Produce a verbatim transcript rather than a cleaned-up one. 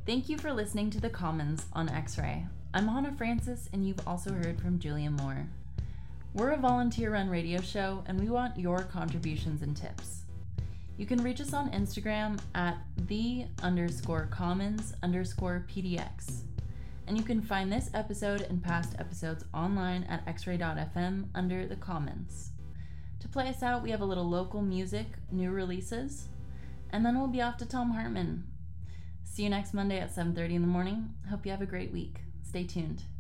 Thank you for listening to The Commons on X-Ray. I'm Hannah Francis, and you've also heard from Julia Moore. We're a volunteer-run radio show, and we want your contributions and tips. You can reach us on Instagram at the underscore commons underscore pdx. And you can find this episode and past episodes online at x ray dot f m under The Commons. To play us out, we have a little local music, new releases, and then we'll be off to Tom Hartman. See you next Monday at seven thirty in the morning. Hope you have a great week. Stay tuned.